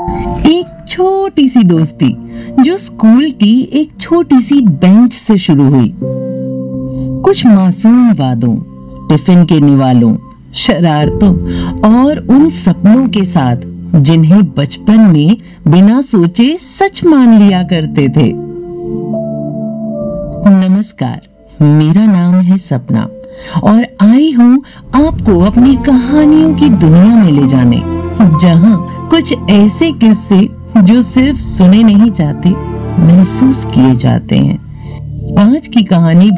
एक छोटी सी दोस्ती जो स्कूल की एक छोटी सी बेंच से शुरू हुई। कुछ मासूम वादों, टिफिन के निवालों, शरारतों और उन सपनों के साथ जिन्हें बचपन में बिना सोचे सच मान लिया करते थे। नमस्कार, मेरा नाम है सपना और आई हूँ आपको अपनी कहानियों की दुनिया में ले जाने, जहाँ कुछ ऐसे किस्से जो सिर्फ सुने नहीं जाते, महसूस किए जाते हैं। आज की कहानी